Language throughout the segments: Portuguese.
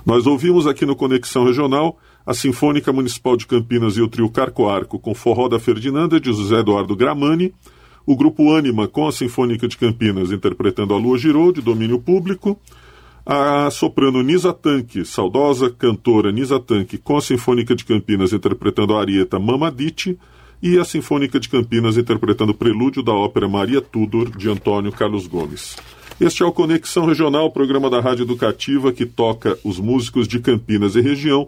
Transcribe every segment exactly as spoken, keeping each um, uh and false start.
Nós ouvimos aqui no Conexão Regional a Sinfônica Municipal de Campinas e o trio Carcoarco com Forró da Ferdinanda, de José Eduardo Gramani, o grupo Ânima com a Sinfônica de Campinas interpretando A Lua Girou, de domínio público, a soprano Nisa Tanque, saudosa cantora Nisa Tanque, com a Sinfônica de Campinas interpretando a arieta Mamadite, e a Sinfônica de Campinas interpretando o prelúdio da ópera Maria Tudor, de Antônio Carlos Gomes. Este é o Conexão Regional, programa da Rádio Educativa que toca os músicos de Campinas e região,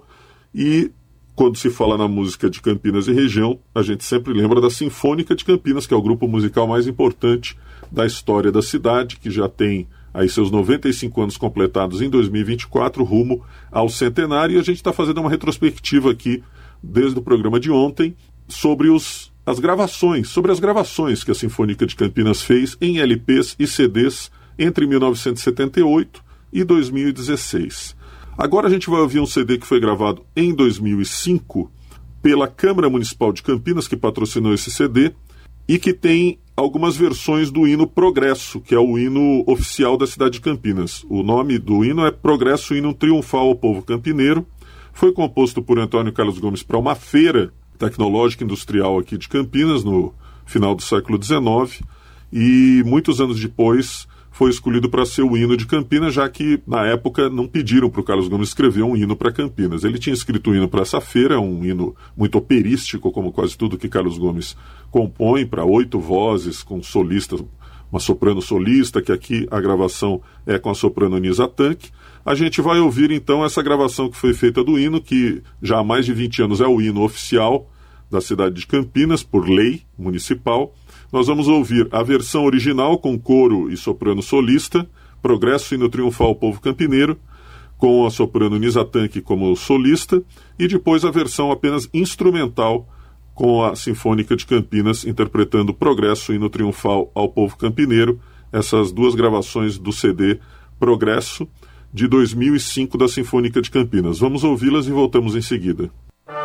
e quando se fala na música de Campinas e região, a gente sempre lembra da Sinfônica de Campinas, que é o grupo musical mais importante da história da cidade, que já tem aí seus noventa e cinco anos completados em dois mil e vinte e quatro, rumo ao centenário, e a gente está fazendo uma retrospectiva aqui, desde o programa de ontem, sobre os, as gravações, sobre as gravações que a Sinfônica de Campinas fez em L Ps e C Ds entre mil novecentos e setenta e oito e dois mil e dezesseis. Agora a gente vai ouvir um C D que foi gravado em dois mil e cinco pela Câmara Municipal de Campinas, que patrocinou esse C D, e que tem algumas versões do hino Progresso, que é o hino oficial da cidade de Campinas. O nome do hino é Progresso, hino triunfal ao povo campineiro. Foi composto por Antônio Carlos Gomes para uma feira tecnológica industrial aqui de Campinas, no final do século dezenove, e muitos anos depois foi escolhido para ser o hino de Campinas, já que na época não pediram para o Carlos Gomes escrever um hino para Campinas. Ele tinha escrito um hino para essa feira, um hino muito operístico, como quase tudo que Carlos Gomes compõe, para oito vozes, com solistas, uma soprano solista, que aqui a gravação é com a soprano Nisa Tanque. A gente vai ouvir então essa gravação que foi feita do hino, que já há mais de vinte anos é o hino oficial da cidade de Campinas, por lei municipal. Nós vamos ouvir a versão original com coro e soprano solista, Progresso, hino triunfal ao povo campineiro, com a soprano Nisa Tanque como solista, e depois a versão apenas instrumental com a Sinfônica de Campinas interpretando Progresso, hino triunfal ao povo campineiro. Essas duas gravações do C D Progresso, de dois mil e cinco, da Sinfônica de Campinas. Vamos ouvi-las e voltamos em seguida.